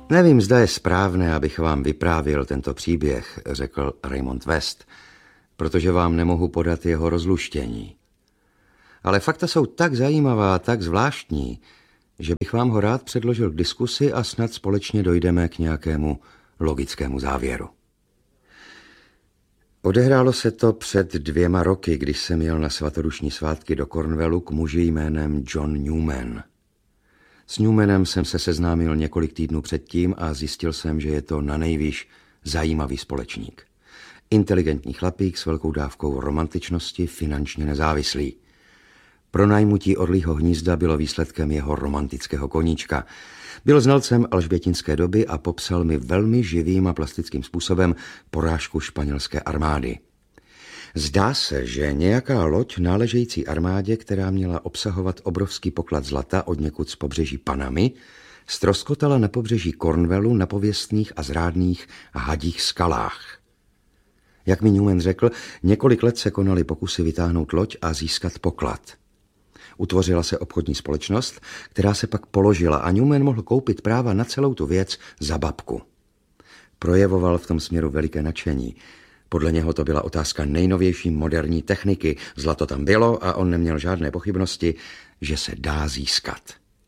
Nevím, zda je správné, abych vám vyprávěl tento příběh, řekl Raymond West, protože vám nemohu podat jeho rozluštění. Ale fakta jsou tak zajímavá, tak zvláštní, že bych vám ho rád předložil k diskusi a snad společně dojdeme k nějakému logickému závěru. Odehrálo se to před 2 roky, když jsem jel na svatodušní svátky do Cornwallu k muži jménem John Newman. S Newmanem jsem se seznámil několik týdnů předtím a zjistil jsem, že je to nanejvýš zajímavý společník. Inteligentní chlapík s velkou dávkou romantičnosti, finančně nezávislý. Pronajmutí Orlího hnízda bylo výsledkem jeho romantického koníčka. Byl znalcem alžbětinské doby a popsal mi velmi živým a plastickým způsobem porážku španělské armády. Zdá se, že nějaká loď náležející armádě, která měla obsahovat obrovský poklad zlata odněkud z pobřeží Panamy, ztroskotala na pobřeží Cornwallu na pověstných a zrádných hadích skalách. Jak mi Newman řekl, několik let se konaly pokusy vytáhnout loď a získat poklad. Utvořila se obchodní společnost, která se pak položila a Newman mohl koupit práva na celou tu věc za babku. Projevoval v tom směru veliké nadšení. Podle něho to byla otázka nejnovější moderní techniky. Zlato tam bylo a on neměl žádné pochybnosti, že se dá získat.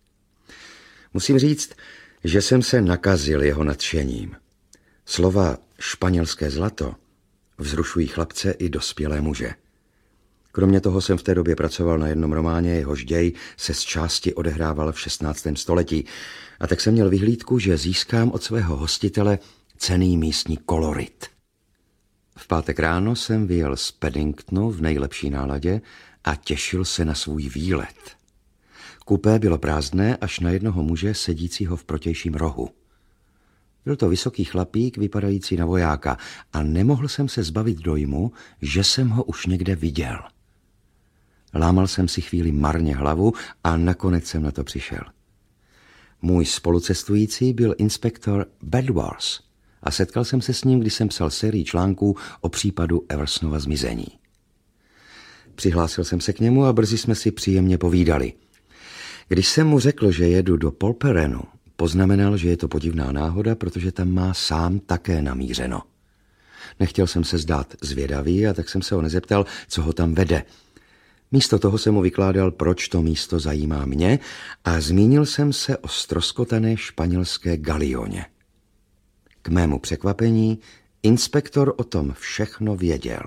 Musím říct, že jsem se nakazil jeho nadšením. Slova španělské zlato vzrušují chlapce i dospělé muže. Kromě toho jsem v té době pracoval na jednom románě, jehož děj se z části odehrával v 16. století. A tak jsem měl vyhlídku, že získám od svého hostitele cenný místní kolorit. V pátek ráno jsem vyjel z Paddingtonu v nejlepší náladě a těšil se na svůj výlet. Kupé bylo prázdné až na jednoho muže sedícího v protějším rohu. Byl to vysoký chlapík, vypadající na vojáka, a nemohl jsem se zbavit dojmu, že jsem ho už někde viděl. Lámal jsem si chvíli marně hlavu a nakonec jsem na to přišel. Můj spolucestující byl inspektor Bedwars a setkal jsem se s ním, když jsem psal sérii článků o případu Eversnova zmizení. Přihlásil jsem se k němu a brzy jsme si příjemně povídali. Když jsem mu řekl, že jedu do Polperenu, poznamenal, že je to podivná náhoda, protože tam má sám také namířeno. Nechtěl jsem se zdát zvědavý a tak jsem se ho nezeptal, co ho tam vede. Místo toho jsem mu vykládal, proč to místo zajímá mě, a zmínil jsem se o ztroskotané španělské galioně. K mému překvapení inspektor o tom všechno věděl.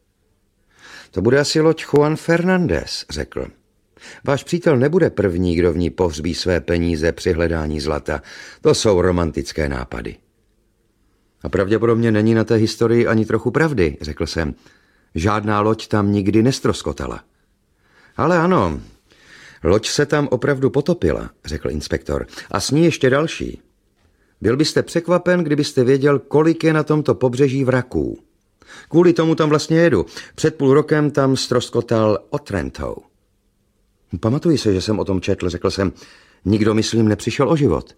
To bude asi loď Juan Fernández, řekl. Váš přítel nebude první, kdo v ní pohřbí své peníze při hledání zlata. To jsou romantické nápady. A pravděpodobně není na té historii ani trochu pravdy, řekl jsem. Žádná loď tam nikdy neztroskotala. Ale ano, loď se tam opravdu potopila, řekl inspektor. A s ní ještě další. Byl byste překvapen, kdybyste věděl, kolik je na tomto pobřeží vraků. Kvůli tomu tam vlastně jedu. Před půl rokem tam ztroskotal Otranto. Pamatuji se, že jsem o tom četl, řekl jsem. Nikdo, myslím, nepřišel o život.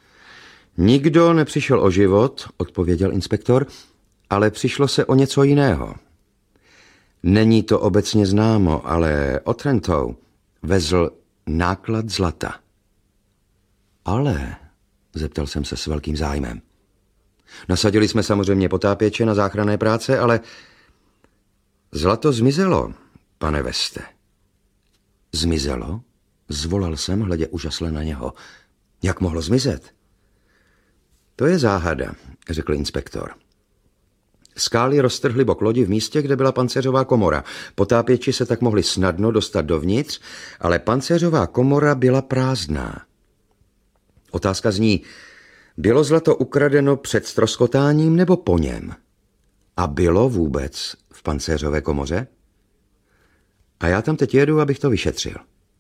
Nikdo nepřišel o život, odpověděl inspektor, ale přišlo se o něco jiného. Není to obecně známo, ale Otranto vezl náklad zlata. Ale, zeptal jsem se s velkým zájmem. Nasadili jsme samozřejmě potápěče na záchranné práce, ale zlato zmizelo, pane Weste. Zmizelo? Zvolal jsem, hledě úžasle na něho. Jak mohlo zmizet? To je záhada, řekl inspektor. Skály roztrhly bok lodi v místě, kde byla pancéřová komora. Potápěči se tak mohli snadno dostat dovnitř, ale pancéřová komora byla prázdná. Otázka zní, bylo zlato ukradeno před ztroskotáním nebo po něm? A bylo vůbec v pancéřové komoře? A já tam teď jedu, abych to vyšetřil.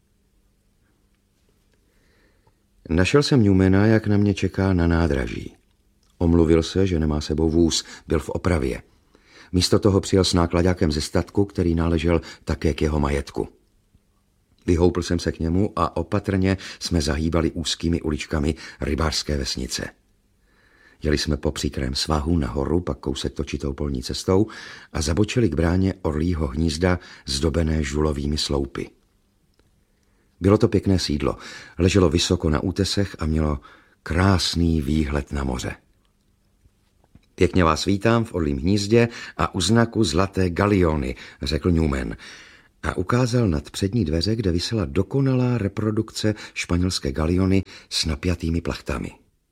Našel jsem Newmana, jak na mě čeká na nádraží. Omluvil se, že nemá sebou vůz, byl v opravě. Místo toho přijel s nákladákem ze statku, který náležel také k jeho majetku. Vyhoupl jsem se k němu a opatrně jsme zahýbali úzkými uličkami rybářské vesnice. Jeli jsme po příkrém svahu nahoru, pak kousek točitou polní cestou a zabočili k bráně Orlího hnízda zdobené žulovými sloupy. Bylo to pěkné sídlo, leželo vysoko na útesech a mělo krásný výhled na moře. Pěkně vás vítám v Orlím hnízdě a u znaku Zlaté galiony, řekl Newman a ukázal nad přední dveře, kde visela dokonalá reprodukce španělské galiony s napjatými plachtami.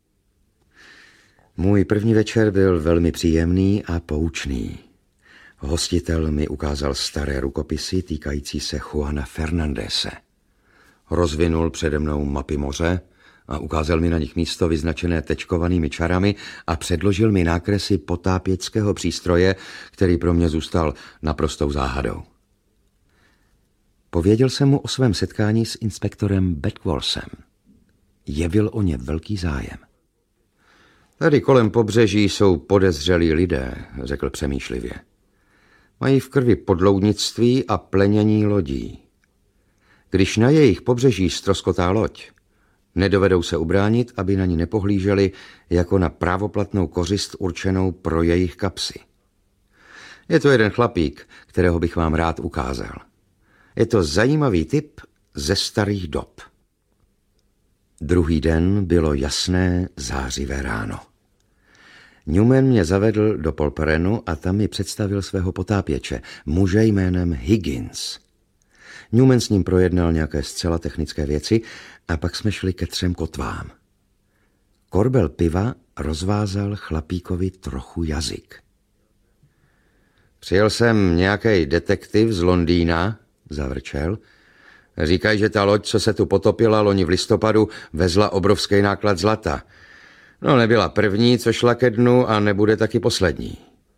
Můj první večer byl velmi příjemný a poučný. Hostitel mi ukázal staré rukopisy týkající se Juana Fernandese. Rozvinul přede mnou mapy moře a ukázal mi na nich místo vyznačené tečkovanými čarami a předložil mi nákresy potápěčského přístroje, který pro mě zůstal naprostou záhadou. Pověděl jsem mu o svém setkání s inspektorem Bedwallsem. Jevil o ně velký zájem. Tady kolem pobřeží jsou podezřelí lidé, řekl přemýšlivě. Mají v krvi podloudnictví a plenění lodí. Když na jejich pobřeží ztroskotá loď, nedovedou se ubránit, aby na ní nepohlíželi jako na právoplatnou kořist určenou pro jejich kapsy. Je to jeden chlapík, kterého bych vám rád ukázal. Je to zajímavý typ ze starých dob. Druhý den bylo jasné, zářivé ráno. Newman mě zavedl do Polperenu a tam mi představil svého potápěče, muže jménem Higgins. Newman s ním projednal nějaké zcela technické věci a pak jsme šli ke 3 kotvám. Korbel piva rozvázal chlapíkovi trochu jazyk. Přijel jsem nějaký detektiv z Londýna, zavrčel. Říkají, že ta loď, co se tu potopila loni v listopadu, vezla obrovský náklad zlata. No, nebyla první, co šla ke dnu a nebude taky poslední.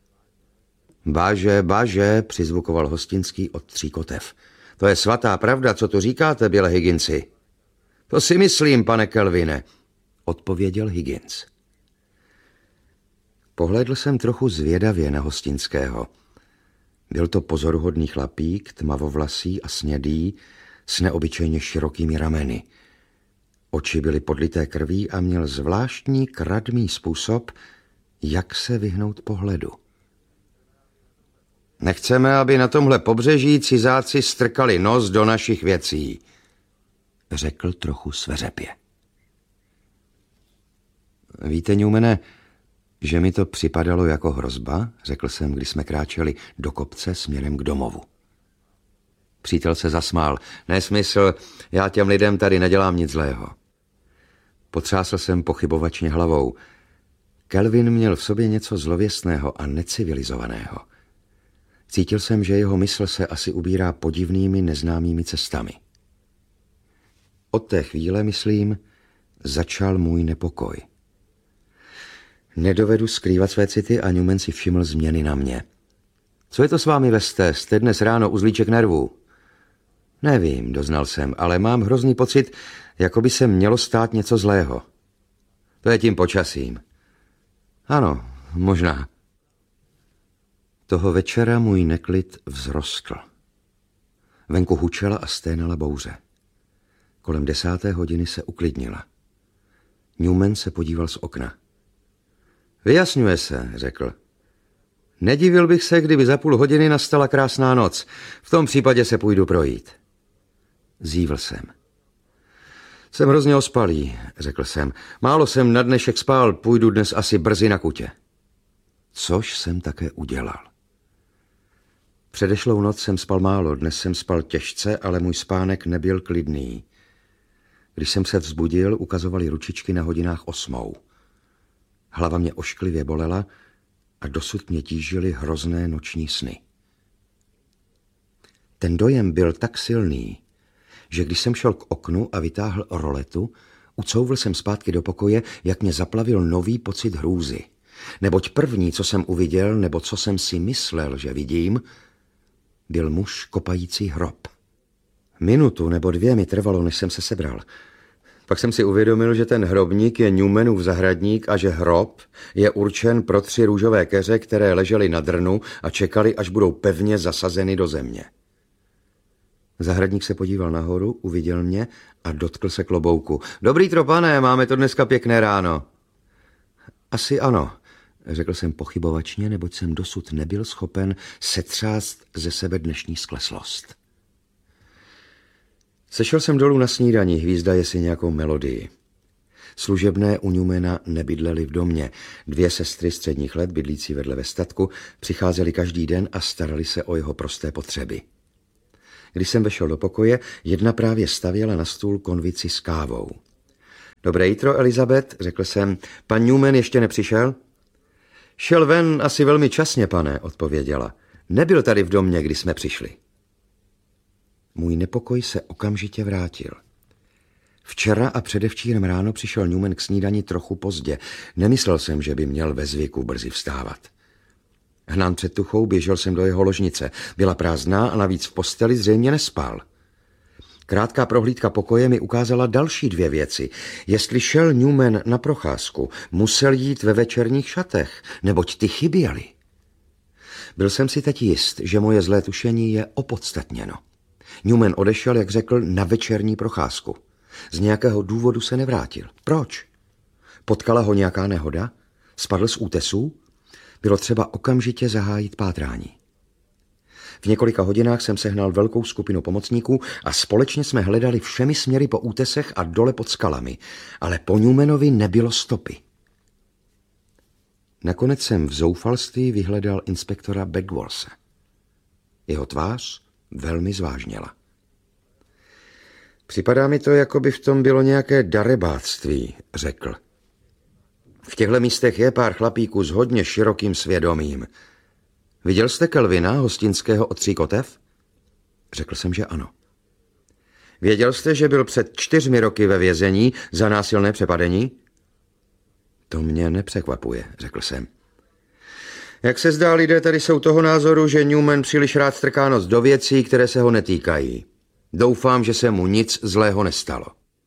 Baže, přizvukoval hostinský od 3 kotev. To je svatá pravda, co tu říkáte, Bille Higginsi. To si myslím, pane Kelvine, odpověděl Higgins. Pohlédl jsem trochu zvědavě na hostinského. Byl to pozoruhodný chlapík, tmavovlasý a snědý, s neobyčejně širokými rameny. Oči byly podlité krví a měl zvláštní kradmý způsob, jak se vyhnout pohledu. Nechceme, aby na tomhle pobřeží cizáci strkali nos do našich věcí, řekl trochu sveřepě. Víte, Newmane, že mi to připadalo jako hrozba, řekl jsem, když jsme kráčeli do kopce směrem k domovu. Přítel se zasmál. Nesmysl, já těm lidem tady nedělám nic zlého. Potřásl jsem pochybovačně hlavou. Kelvin měl v sobě něco zlověstného a necivilizovaného. Cítil jsem, že jeho mysl se asi ubírá podivnými neznámými cestami. Od té chvíle, myslím, začal můj nepokoj. Nedovedu skrývat své city a Newman si všiml změny na mě. Co je to s vámi, Veste? Jste dnes ráno uzlíček nervů? Nevím, doznal jsem, ale mám hrozný pocit, jako by se mělo stát něco zlého. To je tím počasím. Ano, možná. Toho večera můj neklid vzrostl. Venku hučela a sténala bouře. Kolem 10. hodiny se uklidnila. Newman se podíval z okna. Vyjasňuje se, řekl. Nedivil bych se, kdyby za půl hodiny nastala krásná noc. V tom případě se půjdu projít. Zívl jsem. Jsem hrozně ospalý, řekl jsem. Málo jsem na dnešek spál, půjdu dnes asi brzy na kutě. Což jsem také udělal. Předešlou noc jsem spal málo, dnes jsem spal těžce, ale můj spánek nebyl klidný. Když jsem se vzbudil, ukazovaly ručičky na hodinách 8. Hlava mě ošklivě bolela a dosud mě tížily hrozné noční sny. Ten dojem byl tak silný, že když jsem šel k oknu a vytáhl roletu, ucouvl jsem zpátky do pokoje, jak mě zaplavil nový pocit hrůzy. Neboť první, co jsem uviděl, nebo co jsem si myslel, že vidím, byl muž kopající hrob. Minutu nebo 2 mi trvalo, než jsem se sebral. Pak jsem si uvědomil, že ten hrobník je Newmanův zahradník a že hrob je určen pro 3 růžové keře, které ležely na drnu a čekali, až budou pevně zasazeny do země. Zahradník se podíval nahoru, uviděl mě a dotkl se klobouku. Dobrý tropane, máme to dneska pěkné ráno. Asi ano, řekl jsem pochybovačně, neboť jsem dosud nebyl schopen setřást ze sebe dnešní skleslost. Sešel jsem dolů na snídani, hvízdaje si nějakou melodii. Služebné u Newmana nebydlely v domě. 2 sestry středních let, bydlící vedle ve statku, přicházely každý den a starali se o jeho prosté potřeby. Když jsem vešel do pokoje, jedna právě stavěla na stůl konvici s kávou. Dobré jitro, Elizabeth, řekl jsem. Pan Newman ještě nepřišel? Šel ven asi velmi časně, pane, odpověděla. Nebyl tady v domě, když jsme přišli. Můj nepokoj se okamžitě vrátil. Včera a předevčírem ráno přišel Newman k snídani trochu pozdě. Nemyslel jsem, že by měl ve zvyku brzy vstávat. Hnán před tuchou běžel jsem do jeho ložnice. Byla prázdná a navíc v posteli zřejmě nespal. Krátká prohlídka pokoje mi ukázala další 2 věci. Jestli šel Newman na procházku, musel jít ve večerních šatech, neboť ty chyběly. Byl jsem si teď jist, že moje zlé tušení je opodstatněno. Newman odešel, jak řekl, na večerní procházku. Z nějakého důvodu se nevrátil. Proč? Potkala ho nějaká nehoda? Spadl z útesů? Bylo třeba okamžitě zahájit pátrání. V několika hodinách jsem sehnal velkou skupinu pomocníků a společně jsme hledali všemi směry po útesech a dole pod skalami, ale po Newmanovi nebylo stopy. Nakonec jsem v zoufalství vyhledal inspektora Bagworthe. Jeho tvář velmi zvážněla. Připadá mi to, jako by v tom bylo nějaké darebáctví, řekl. V těchto místech je pár chlapíků s hodně širokým svědomím. Viděl jste Kelvina, hostinského od 3 kotev? Řekl jsem, že ano. Věděl jste, že byl před 4 roky ve vězení za násilné přepadení? To mě nepřekvapuje, řekl jsem. Jak se zdá, lidé tady jsou toho názoru, že Newman příliš rád strká nos do věcí, které se ho netýkají. Doufám, že se mu nic zlého nestalo.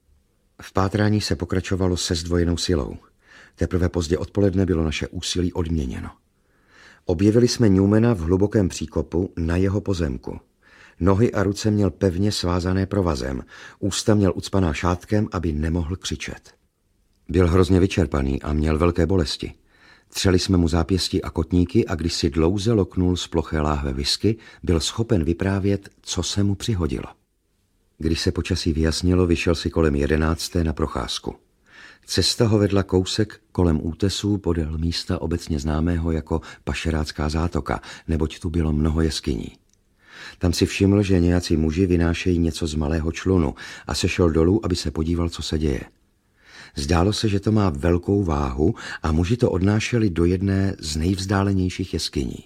V pátrání se pokračovalo se zdvojenou silou. Teprve pozdě odpoledne bylo naše úsilí odměněno. Objevili jsme Newmana v hlubokém příkopu na jeho pozemku. Nohy a ruce měl pevně svázané provazem, ústa měl ucpaná šátkem, aby nemohl křičet. Byl hrozně vyčerpaný a měl velké bolesti. Třeli jsme mu zápěstí a kotníky a když si dlouze loknul z ploché láhve whisky, byl schopen vyprávět, co se mu přihodilo. Když se počasí vyjasnilo, vyšel si kolem 11. na procházku. Cesta ho vedla kousek kolem útesů podél místa obecně známého jako Pašerácká zátoka, neboť tu bylo mnoho jeskyní. Tam si všiml, že nějací muži vynášejí něco z malého člunu a sešel dolů, aby se podíval, co se děje. Zdálo se, že to má velkou váhu a muži to odnášeli do jedné z nejvzdálenějších jeskyní.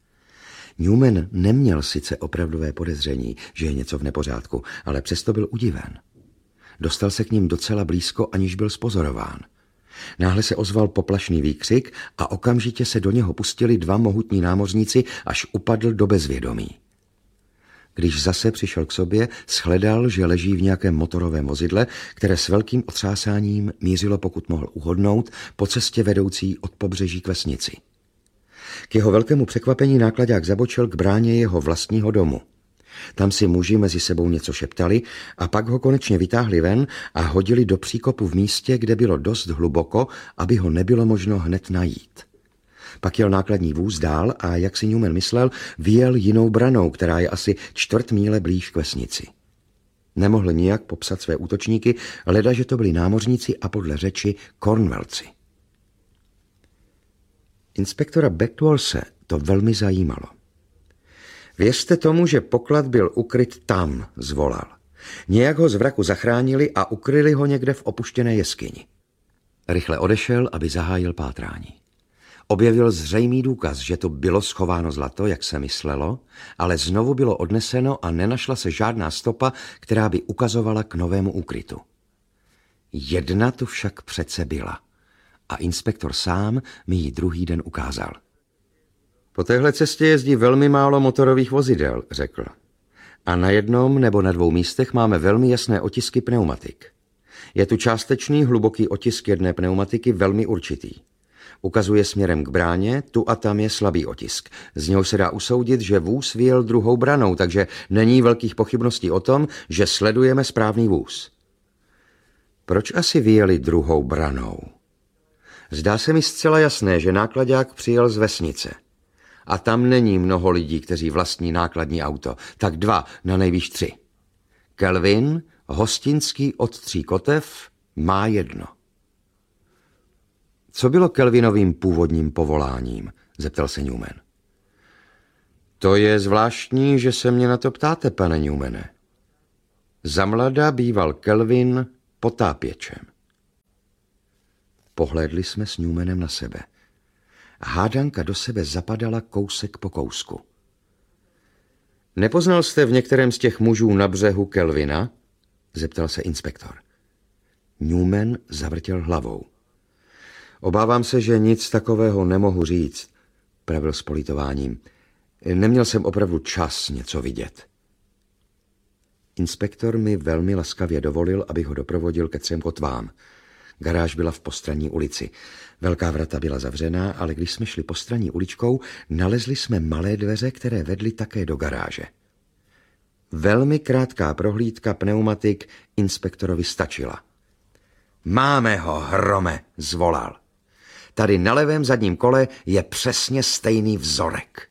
Newman neměl sice opravdové podezření, že je něco v nepořádku, ale přesto byl udiven. Dostal se k ním docela blízko, aniž byl spozorován. Náhle se ozval poplašný výkřik a okamžitě se do něho pustili 2 mohutní námořníci, až upadl do bezvědomí. Když zase přišel k sobě, shledal, že leží v nějakém motorovém vozidle, které s velkým otřásáním mířilo, pokud mohl uhodnout, po cestě vedoucí od pobřeží k vesnici. K jeho velkému překvapení náklaďák zabočil k bráně jeho vlastního domu. Tam si muži mezi sebou něco šeptali a pak ho konečně vytáhli ven a hodili do příkopu v místě, kde bylo dost hluboko, aby ho nebylo možno hned najít. Pak jel nákladní vůz dál a, jak si Newman myslel, vyjel jinou branou, která je asi 1/4 míle blíž k vesnici. Nemohl nijak popsat své útočníky, leda, že to byli námořníci a podle řeči Cornwellci. Inspektora Bagworthe to velmi zajímalo. Věřte tomu, že poklad byl ukryt tam, zvolal. Nějak ho z vraku zachránili a ukryli ho někde v opuštěné jeskyni. Rychle odešel, aby zahájil pátrání. Objevil zřejmý důkaz, že to bylo schováno zlato, jak se myslelo, ale znovu bylo odneseno a nenašla se žádná stopa, která by ukazovala k novému úkrytu. Jedna tu však přece byla a inspektor sám mi ji druhý den ukázal. Po téhle cestě jezdí velmi málo motorových vozidel, řekl. A na jednom nebo na 2 místech máme velmi jasné otisky pneumatik. Je tu částečný hluboký otisk jedné pneumatiky velmi určitý. Ukazuje směrem k bráně, tu a tam je slabý otisk. Z něho se dá usoudit, že vůz vyjel druhou branou, takže není velkých pochybností o tom, že sledujeme správný vůz. Proč asi vyjeli druhou branou? Zdá se mi zcela jasné, že náklaďák přijel z vesnice. A tam není mnoho lidí, kteří vlastní nákladní auto. Tak 2, na nejvýš 3. Kelvin, hostinský od 3 kotev, má 1. Co bylo Kelvinovým původním povoláním? Zeptal se Newman. To je zvláštní, že se mě na to ptáte, pane Newmane. Zamlada býval Kelvin potápěčem. Pohlédli jsme s Newmanem na sebe. Hádanka do sebe zapadala kousek po kousku. Nepoznal jste v některém z těch mužů na břehu Kelvina? Zeptal se inspektor. Newman zavrtěl hlavou. Obávám se, že nic takového nemohu říct, pravil s politováním. Neměl jsem opravdu čas něco vidět. Inspektor mi velmi laskavě dovolil, abych ho doprovodil ke 3 kotvám. Garáž byla v postranní ulici. Velká vrata byla zavřená, ale když jsme šli postranní uličkou, nalezli jsme malé dveře, které vedly také do garáže. Velmi krátká prohlídka pneumatik inspektorovi stačila. Máme ho, Hrome, zvolal. Tady na levém zadním kole je přesně stejný vzorek.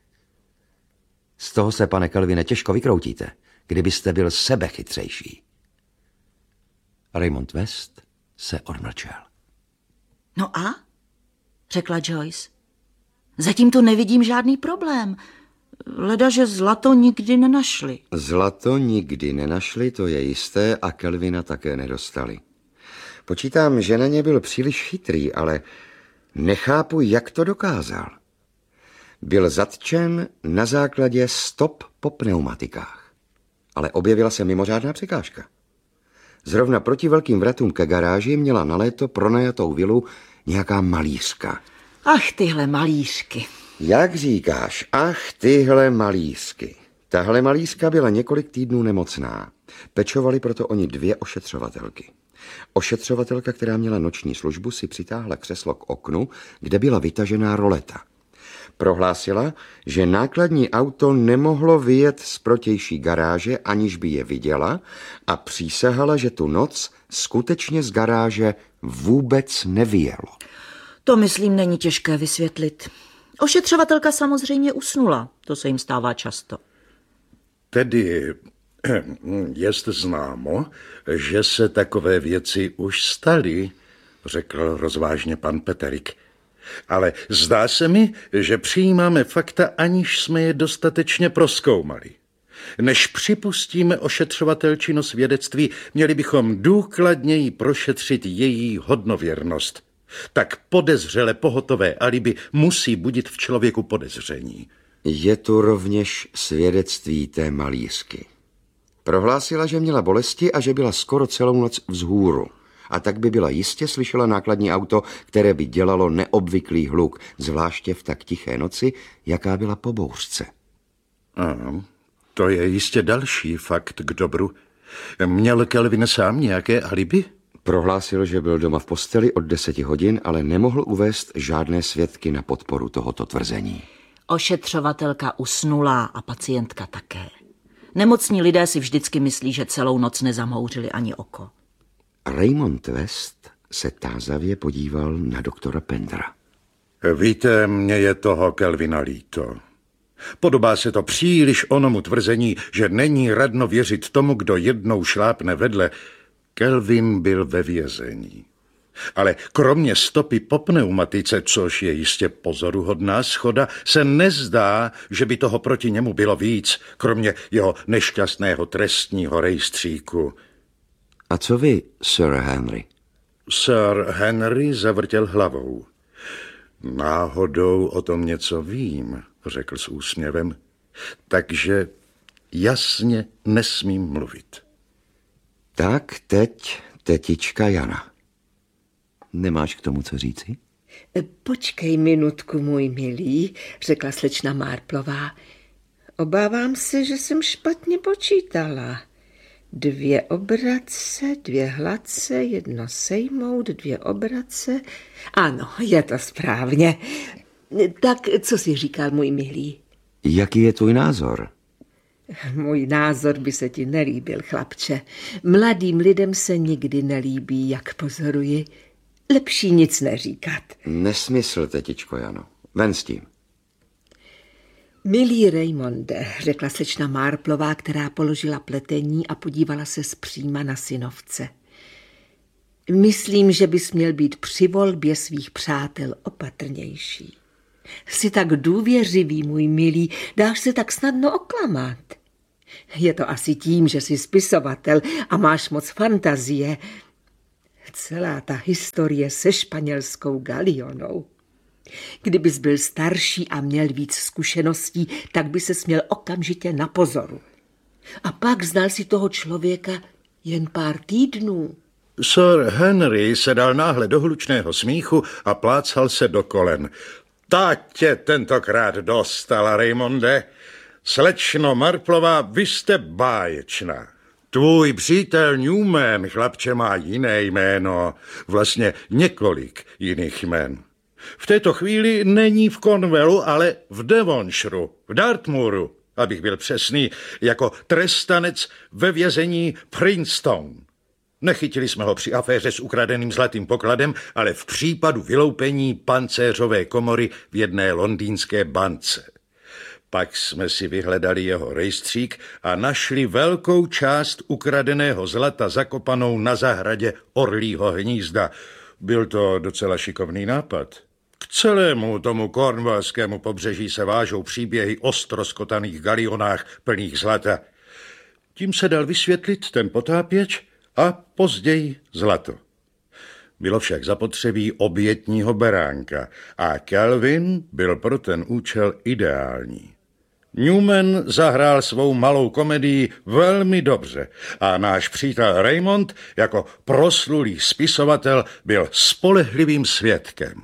Z toho se, pane Kelvine, těžko vykroutíte, kdybyste byl sebechytřejší. Raymond West se odmlčel. No a? Řekla Joyce. Zatím to nevidím žádný problém. Leda, že zlato nikdy nenašli. Zlato nikdy nenašli, to je jisté, a Kelvina také nedostali. Počítám, že na ně byl příliš chytrý, ale nechápu, jak to dokázal. Byl zatčen na základě stop po pneumatikách. Ale objevila se mimořádná překážka. Zrovna proti velkým vratům ke garáži měla na léto pronajatou vilu nějaká malířka. Ach, tyhle malířky. Jak říkáš, ach, tyhle malířky. Tahle malířka byla několik týdnů nemocná. Pečovali proto oni 2 ošetřovatelky. Ošetřovatelka, která měla noční službu, si přitáhla křeslo k oknu, kde byla vytažená roleta. Prohlásila, že nákladní auto nemohlo vyjet z protější garáže, aniž by je viděla, a přísahala, že tu noc skutečně z garáže vůbec nevyjelo. To, myslím, není těžké vysvětlit. Ošetřovatelka samozřejmě usnula. To se jim stává často. Tedy jest známo, že se takové věci už staly, řekl rozvážně pan Peterik. Ale zdá se mi, že přijímáme fakta, aniž jsme je dostatečně prozkoumali. Než připustíme ošetřovatelčino svědectví, měli bychom důkladněji prošetřit její hodnověrnost. Tak podezřele pohotové alibi musí budit v člověku podezření. Je tu rovněž svědectví té malířky. Prohlásila, že měla bolesti a že byla skoro celou noc vzhůru. A tak by byla jistě slyšela nákladní auto, které by dělalo neobvyklý hluk, zvláště v tak tiché noci, jaká byla po bouřce. Ano, to je jistě další fakt k dobru. Měl Kelvin sám nějaké alibi? Prohlásil, že byl doma v posteli od 10 hodin, ale nemohl uvést žádné svědky na podporu tohoto tvrzení. Ošetřovatelka usnula a pacientka také. Nemocní lidé si vždycky myslí, že celou noc nezamhouřili ani oko. Raymond West se tázavě podíval na doktora Pendra. Víte, mně je toho Kelvina líto. Podobá se to příliš onomu tvrzení, že není radno věřit tomu, kdo jednou šlápne vedle. Kelvin byl ve vězení. Ale kromě stopy po pneumatice, což je jistě pozoruhodná shoda, se nezdá, že by toho proti němu bylo víc, kromě jeho nešťastného trestního rejstříku. A co vy, Sir Henry? Sir Henry zavrtěl hlavou. Náhodou o tom něco vím, řekl s úsměvem, takže jasně nesmím mluvit. Tak teď tetička Jana. Nemáš k tomu co říci? Počkej minutku, můj milý, řekla slečna Marplová. Obávám se, že jsem špatně počítala. 2 obrace, 2 hladce, 1 sejmout, 2 obrace. Ano, je to správně. Tak co jsi říkal, můj milý? Jaký je tvůj názor? Můj názor by se ti nelíbil, chlapče. Mladým lidem se nikdy nelíbí, jak pozoruji. Lepší nic neříkat. Nesmysl, tetičko Jano. Ven s tím. Milý Raymonde, řekla slečna Marplová, která položila pletení a podívala se zpříma na synovce. Myslím, že bys měl být při volbě svých přátel opatrnější. Jsi tak důvěřivý, můj milý, dáš se tak snadno oklamat. Je to asi tím, že jsi spisovatel a máš moc fantazie. Celá ta historie se španělskou galionou. Kdybys byl starší a měl víc zkušeností, tak by ses měl okamžitě na pozoru. A pak znal si toho člověka jen pár týdnů. Sir Henry se dal náhle do hlučného smíchu a plácal se do kolen. Ta tě tentokrát dostala, Raymonde. Slečno Marplová, vy jste báječná. Tvůj přítel Newman, chlapče, má jiné jméno, vlastně několik jiných jmén. V této chvíli není v Cornwallu, ale v Devonshireu, v Dartmouru, abych byl přesný, jako trestanec ve vězení Princeton. Nechytili jsme ho při aféře s ukradeným zlatým pokladem, ale v případu vyloupení pancéřové komory v jedné londýnské bance. Pak jsme si vyhledali jeho rejstřík a našli velkou část ukradeného zlata zakopanou na zahradě Orlího hnízda. Byl to docela šikovný nápad. K celému tomu cornwallskému pobřeží se vážou příběhy o ztroskotaných galionách plných zlata. Tím se dal vysvětlit ten potápěč a později zlato. Bylo však zapotřebí obětního beránka a Kelvin byl pro ten účel ideální. Newman zahrál svou malou komedii velmi dobře a náš přítel Raymond jako proslulý spisovatel byl spolehlivým svědkem.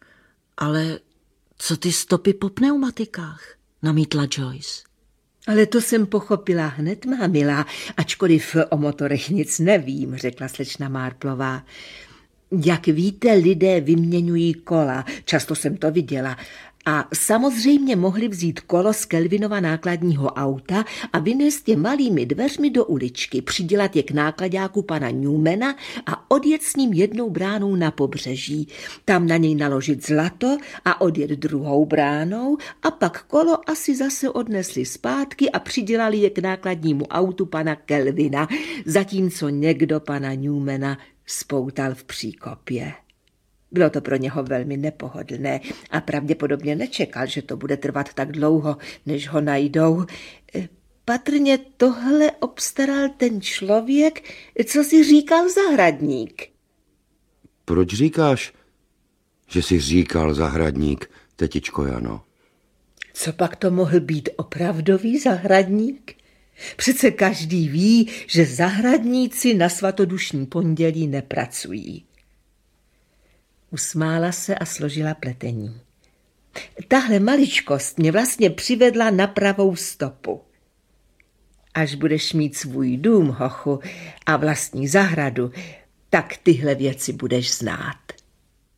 Ale co ty stopy po pneumatikách? Namítla Joyce. Ale to jsem pochopila hned, má milá, ačkoliv o motorech nic nevím, řekla slečna Marplová. Jak víte, lidé vyměňují kola, často jsem to viděla, a samozřejmě mohli vzít kolo z Kelvinova nákladního auta a vynést je malými dveřmi do uličky, přidělat je k nákladáku pana Newmana a odjet s ním jednou bránou na pobřeží. Tam na něj naložit zlato a odjet druhou bránou a pak kolo asi zase odnesli zpátky a přidělali je k nákladnímu autu pana Kelvina, zatímco někdo pana Newmana spoutal v příkopě. Bylo to pro něho velmi nepohodlné a pravděpodobně nečekal, že to bude trvat tak dlouho, než ho najdou. Patrně tohle obstaral ten člověk, co si říkal zahradník. Proč říkáš, že jsi říkal zahradník, tetičko Jano? Co pak to mohl být opravdový zahradník? Přece každý ví, že zahradníci na svatodušní pondělí nepracují. Usmála se a složila pletení. Tahle maličkost mě vlastně přivedla na pravou stopu. Až budeš mít svůj dům, hochu, a vlastní zahradu, tak tyhle věci budeš znát.